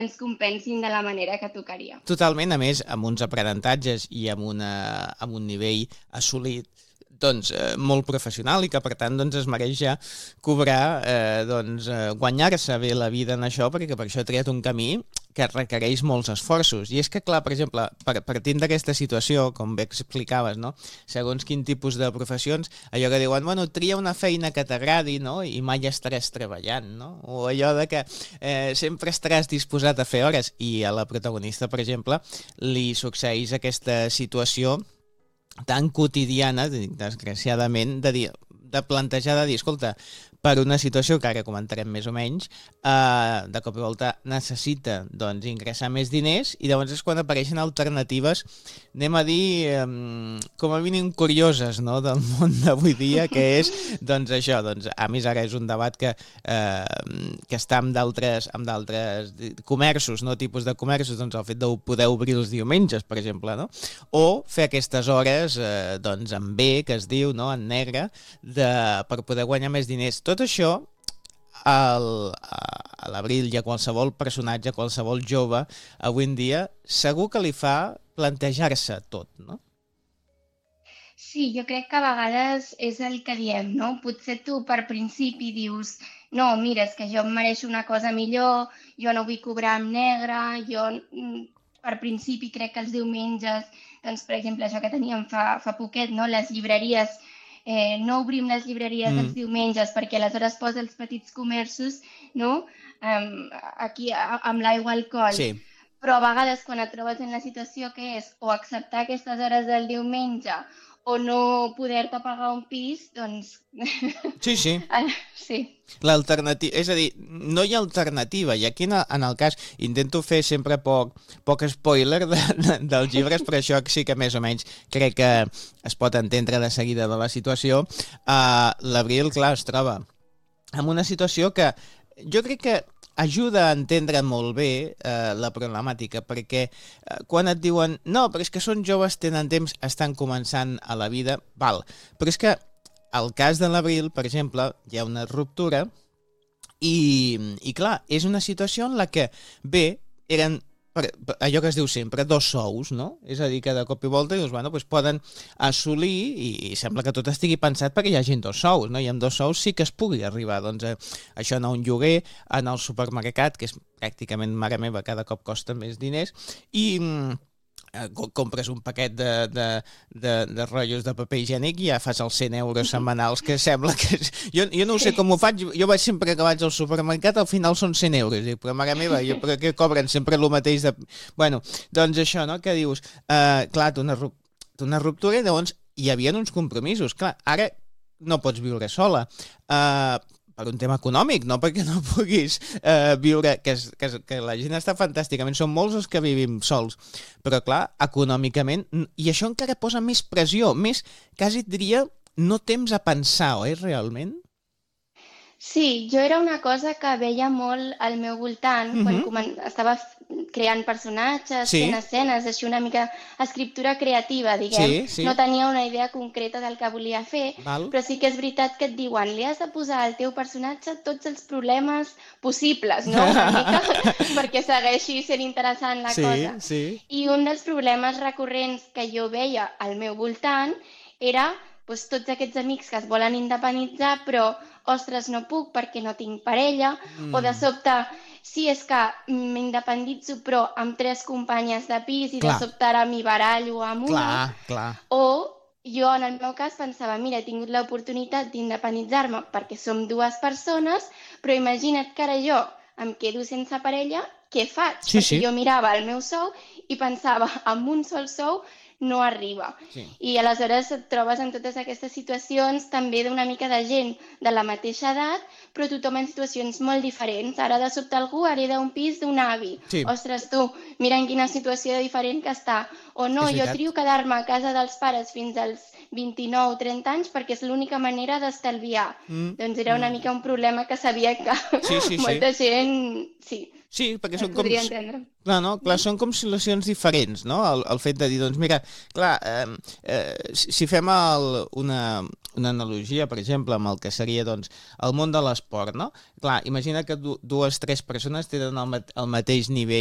ens compensin de la manera que tocaria. Totalment, a més, amb uns aprenentatges i amb un nivell assolit, doncs, molt professional i que, per tant, doncs, es mereix ja cobrar, guanyar-se bé la vida en això, perquè per això ha triat un camí que requereix molts esforços. I és que, clar, per exemple, partint d'aquesta situació, com bé explicaves, no? Segons quin tipus de professions, allò que diuen, bueno, tria una feina que t'agradi, no? I mai estaràs treballant, no? O allò de que sempre estaràs disposat a fer hores. I a la protagonista, per exemple, li succeeix aquesta situació tan quotidiana, desgraciadament, de plantejar de dir, escolta, per una situació que ara comentarem més o menys, de cop i volta necessita, doncs, ingressar més diners i llavors és quan apareixen alternatives, anem a dir, com a mínim curioses, no?, del món d'avui dia, que és, doncs, això, doncs, a més ara és un debat que està amb d'altres comerços, no?, tipus de comerços, doncs el fet de poder obrir els diumenges, per exemple, no?, o fer aquestes hores, doncs, en B, que es diu, no?, en negre, per poder guanyar més diners. Tot això, a l'Abril i a qualsevol personatge, a qualsevol jove, avui en dia, segur que li fa plantejar-se tot, no? Sí, jo crec que a vegades és el que diem, no? Potser tu per principi dius, no, mira, és que jo em mereixo una cosa millor, jo no vull cobrar en negre, jo per principi crec que els diumenges, doncs, per exemple, això que teníem fa poquet, no? Les llibreries, no obrim les llibreries els diumenges perquè aleshores posa els petits comerços, no? Aquí amb l'aigua al coll. Sí. Però a vegades quan et trobes en la situació que és o acceptar aquestes hores del diumenge o no poder-te pagar un pis, doncs... Sí, sí. Sí. L'alternativa, és a dir, no hi ha alternativa, i aquí en el cas intento fer sempre poc spoiler dels llibres, però això sí que més o menys crec que es pot entendre de seguida de la situació. L'Abril, clar, es troba en una situació que jo crec que ajuda a entendre molt bé la problemàtica, perquè quan et diuen no, però és que són joves, tenen temps, estan començant a la vida, val, però és que al cas de l'Abril, per exemple, hi ha una ruptura i clar, és una situació en la que, bé, eren allò que es diu sempre, dos sous, no? És a dir, que de cop i volta dius, bueno, doncs poden assolir, i sembla que tot estigui pensat perquè hi hagin dos sous, no? I amb dos sous sí que es pugui arribar, doncs, això anar a un lloguer, anar al supermercat, que és pràcticament, mare meva, cada cop costa més diners, i compres un paquet de rotllos de paper higiènic i ja fas els 100 euros setmanals, que sembla que... Jo no sé com ho faig, jo vaig sempre que vaig al supermercat, al final són 100 euros, dic, però mare meva, però que cobren sempre el mateix de... Bueno, doncs això, no?, que dius, clar, una ruptura i llavors hi havia uns compromisos, clar, ara no pots viure sola, per un tema econòmic, no perquè no puguis viure, que la gent està fantàsticament, són molts els que vivim sols, però clar, econòmicament, i això encara posa més pressió, més, quasi et diria, no temps a pensar, oi, realment? Sí, jo era una cosa que veia molt al meu voltant quan estava creant personatges, fent escenes, així una mica escriptura creativa, diguem. Sí. No tenia una idea concreta del que volia fer, Val. però sí que és veritat que et diuen li has de posar al teu personatge tots els problemes possibles, no? Una mica perquè segueixi sent interessant la cosa. Sí. I un dels problemes recurrents que jo veia al meu voltant era doncs, tots aquests amics que es volen independitzar, però, ostres, no puc perquè no tinc parella, o de sobte, sí, és que m'independitzo, però amb 3 companyes de pis i de sobte ara m'hi barallo amb una. Clar. O jo, en el meu cas, pensava, mira, he tingut l'oportunitat d'independitzar-me perquè som 2 persones, però imagina't que ara jo em quedo sense parella, què faig? Perquè jo mirava el meu sou i pensava, amb un sol sou no arriba. I aleshores et trobes en totes aquestes situacions també d'una mica de gent de la mateixa edat, però tothom en situacions molt diferents. Ara de sobte algú hereda un pis d'un avi. Ostres, tu, mira en quina situació diferent que està. O no, jo trio quedar-me a casa dels pares fins als 29, 30 anys perquè és l'única manera d'estalviar. Doncs era una mica un problema que sabia que molta gent... Sí, perquè són com... podria entendre. Clar, són com situacions diferents, no? El fet de dir, doncs mira, clar, si fem una analogia, per exemple, amb el que seria doncs, el món de l'esport, no? Clar, imagina que 2 o 3 persones tenen el mateix nivell